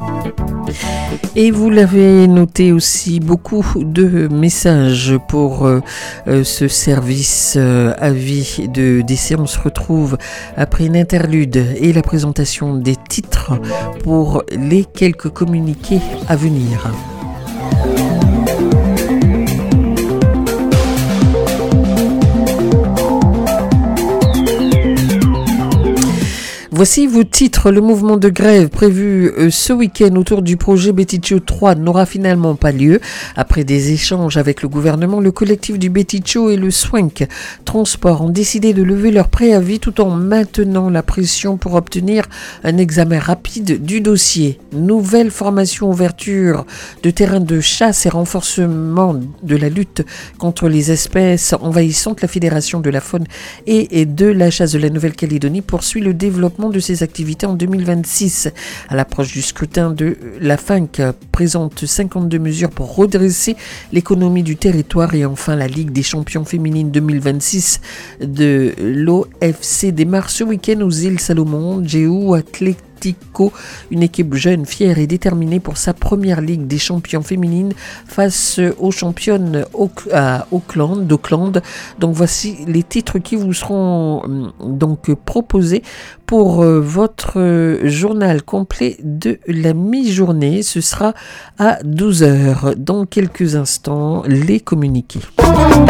Et vous l'avez noté aussi, beaucoup de messages pour ce service avis de décès. On se retrouve après une interlude et la présentation des titres pour les quelques communiqués à venir. Voici vos titres. Le mouvement de grève prévu ce week-end autour du projet Betitio 3 n'aura finalement pas lieu. Après des échanges avec le gouvernement, le collectif du Betitio et le Swank Transport ont décidé de lever leur préavis tout en maintenant la pression pour obtenir un examen rapide du dossier. Nouvelle formation, ouverture de terrains de chasse et renforcement de la lutte contre les espèces envahissantes. La Fédération de la faune et de la chasse de la Nouvelle-Calédonie poursuit le développement de ses activités en 2026. À l'approche du scrutin de la FANC présente 52 mesures pour redresser l'économie du territoire. Et enfin, la Ligue des champions féminines 2026 de l'OFC démarre ce week-end aux îles Salomon. Géo Atlético, une équipe jeune, fière et déterminée pour sa première Ligue des champions féminines face aux championnes d'Auckland. Donc voici les titres qui vous seront donc proposés pour votre journal complet de la mi-journée. Ce sera à 12h. Dans quelques instants, les communiqués.